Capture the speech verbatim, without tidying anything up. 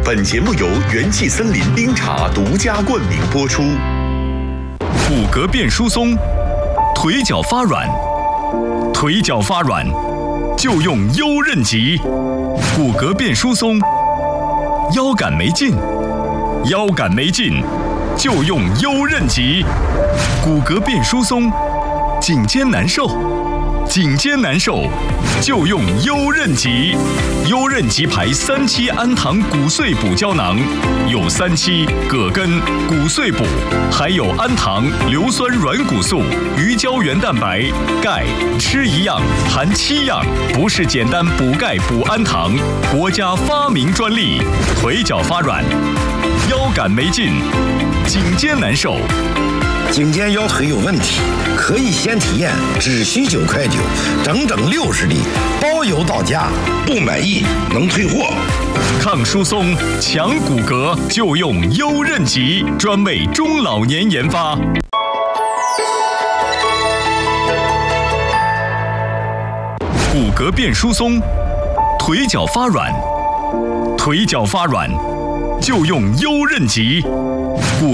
本节目由元气森林冰茶独家冠名播出。骨骼变疏松，腿脚发软，腿脚发软就用优韧极。骨骼变疏松，腰杆没劲，腰杆没劲就用优韧极。骨骼变疏松，颈肩难受，颈肩难受就用优韧极。优韧极牌三七氨糖骨碎补胶囊，有三七、葛根、骨碎补，还有氨糖、硫酸软骨素、鱼胶原蛋白、钙，吃一样含七样，不是简单补钙补氨糖，国家发明专利。腿脚发软，腰杆没劲，颈肩难受。 颈肩腰腿有问题，可以先体验，只需九块九，整整六十粒，包邮到家，不满意能退货。 抗疏松、强骨骼就用优韧极，专为中老年研发。骨骼变疏松，腿脚发软，腿脚发软就用优韧极。骨